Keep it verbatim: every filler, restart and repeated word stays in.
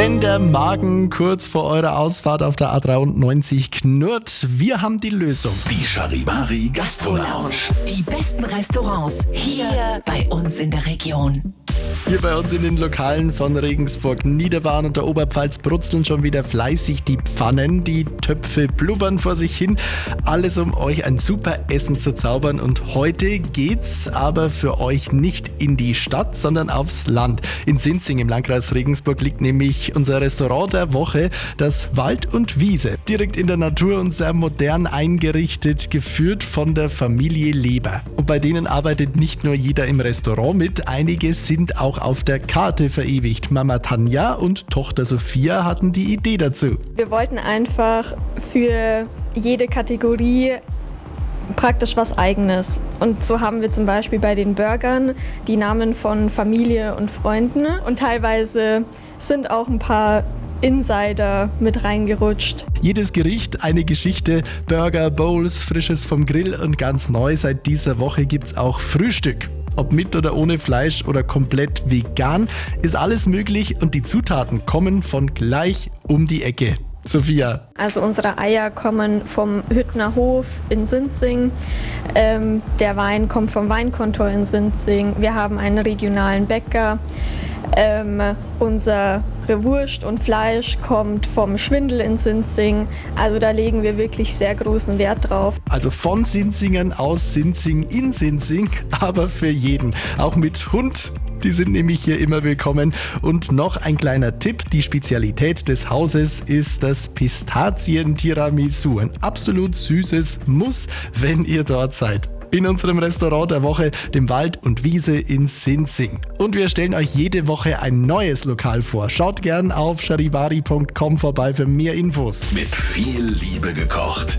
Wenn der Magen kurz vor eurer Ausfahrt auf der A dreiundneunzig knurrt, wir haben die Lösung. Die Charivari Gastro Lounge. Die besten Restaurants hier bei uns in der Region. Hier bei uns in den Lokalen von Regensburg, Niederbahn und der Oberpfalz brutzeln schon wieder fleißig die Pfannen, die Töpfe blubbern vor sich hin. Alles, um euch ein super Essen zu zaubern. Und heute geht's aber für euch nicht in die Stadt, sondern aufs Land. In Sinzing im Landkreis Regensburg liegt nämlich unser Restaurant der Woche, das Wald und Wiese. Direkt in der Natur und sehr modern eingerichtet, geführt von der Familie Leber. Und bei denen arbeitet nicht nur jeder im Restaurant mit, einige sind auch auf der Karte verewigt. Mama Tanja und Tochter Sophia hatten die Idee dazu. Wir wollten einfach für jede Kategorie praktisch was Eigenes. Und so haben wir zum Beispiel bei den Burgern die Namen von Familie und Freunden. Und teilweise sind auch ein paar Insider mit reingerutscht. Jedes Gericht eine Geschichte, Burger, Bowls, Frisches vom Grill und ganz neu seit dieser Woche gibt's auch Frühstück. Ob mit oder ohne Fleisch oder komplett vegan, ist alles möglich und die Zutaten kommen von gleich um die Ecke. Sophia. Also unsere Eier kommen vom Hüttner Hof in Sinzing, ähm, der Wein kommt vom Weinkontor in Sinzing, wir haben einen regionalen Bäcker, ähm, unsere Wurst und Fleisch kommt vom Schwindel in Sinzing, also da legen wir wirklich sehr großen Wert drauf. Also von Sinzingern aus Sinzing in Sinzing, aber für jeden, auch mit Hund. Die sind nämlich hier immer willkommen. Und noch ein kleiner Tipp, die Spezialität des Hauses ist das Pistazien-Tiramisu. Ein absolut süßes Muss, wenn ihr dort seid. In unserem Restaurant der Woche, dem Wald und Wiese in Sinzing. Und wir stellen euch jede Woche ein neues Lokal vor. Schaut gern auf charivari punkt com vorbei für mehr Infos. Mit viel Liebe gekocht.